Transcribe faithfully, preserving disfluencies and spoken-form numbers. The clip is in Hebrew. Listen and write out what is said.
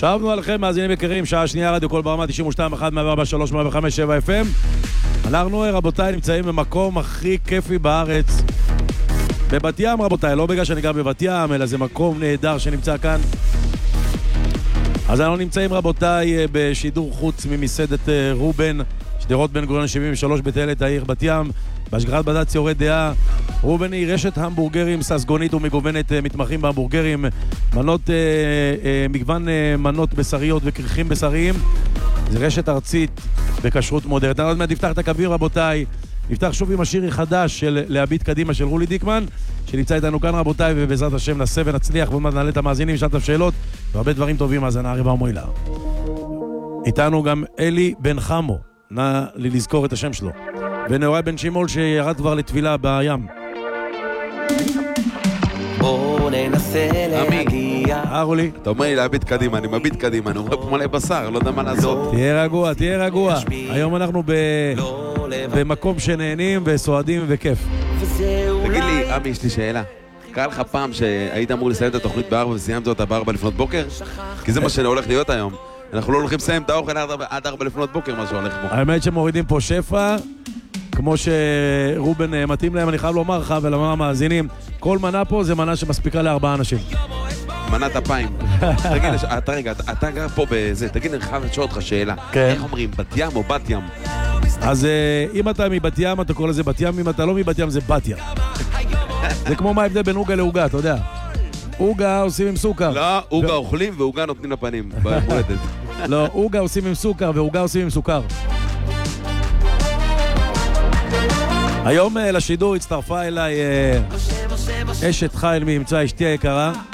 שבנו עליכם, מאזינים יקרים, שעה שנייה, רדיו כל ברמה, תשעים ושתיים אחת מאה וארבע שלוש מאה וחמש שבע אף אם. אנחנו, רבותיי, נמצאים במקום הכי כיפי בארץ. בבת ים, רבותיי, לא בגלל שאני גר בבת ים, אלא זה מקום נהדר שנמצא כאן. אז אנחנו נמצאים, רבותיי, בשידור חוץ ממסעדת רובן, שדרות בן גוריון שבעים ושלוש בתלת העיר בת ים, בהשגחת בד"ץ יורה דעה. רובן היא רשת המבורגרים ססגונית ומגוונת, מתמחים בהמבורגרים, מנות, אה, אה, מגוון אה, מנות בשריות וקרחים בשריים. זה רשת ארצית בכשרות מודרנית. עוד מעט נפתח את הקווים, רבותיי. נפתח שוב עם השיר החדש של להביט קדימה של רולי דיקמן, שנמצא איתנו כאן, רבותיי, ובעזרת השם נעשה ונצליח, ועוד מעט נעלה את המאזינים, נשאל את השאלות, והרבה דברים טובים, אז נערי ומוילה. איתנו גם אלי בן חמו, נא לי לזכור את השם שלו, ונאורי בן שימול שירד כבר לטבילה בים. בואו ננסה להגיע. אה, רולי? אתה אומר לי להביט קדימה, אני מביט קדימה, אני אומר פה מלא בשר, לא יודע מה לעשות. תהיה רגוע, תהיה רגוע. היום אנחנו במקום שנהנים וסועדים וכיף. תגיד לי, עמי, יש לי שאלה. קרה לך פעם שהיית אמור לסיים את התוכנית בארבע וסיימת אותה בארבע לפנות בוקר? כי זה מה שהולך להיות היום. אנחנו לא הולכים לסיים את האוכל עד ארבע לפנות בוקר, מה שהולך פה. האמת שמורידים פה שפע, כמו שרובן מתאים להם, אני חייב לומר לך ולומר המאזינים, כל מנה פה זה מנה שמספיקה לארבעה אנשים. מנת אפיים. תגיד, אתה רגע, אתה גר פה בזה, תגיד, אני חייב לשאול אותך שאלה. איך אומרים, בת ים או בת ים? אז אם אתה מבת ים, אתה קורא לזה בת ים, אם אתה לא מבת ים, זה בת ים. זה כמו מה ההבדל בין אוגה לאוגה, אתה יודע. אוגה עושים עם סוכר. לא, אוגה אוכלים ואוגה נותנים לפנים. במולדת. לא, אוגה עושים עם סוכר ואוגה עושים עם סוכר. היום לשידור הצטרפה אליי אשת חיל מאמצע אשתי היקרה,